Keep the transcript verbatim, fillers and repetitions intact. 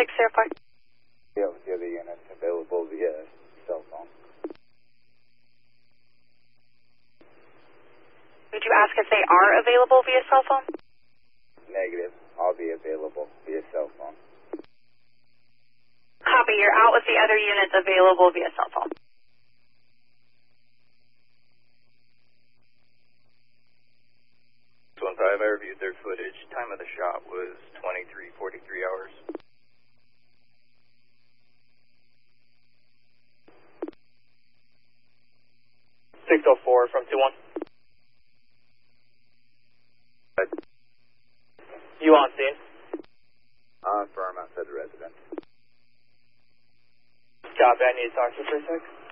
six zero four. Yeah, with the other units available via cell phone. Would you ask if they are available via cell phone? Negative. I'll be available via cell phone. Copy. You're out with the other units available via cell phone. one five, I reviewed their footage. Time of the shot was twenty-three forty-three hours. six oh four from two one. You on scene? Uh, firm outside the residence. Copy, I need to talk to you for a sec.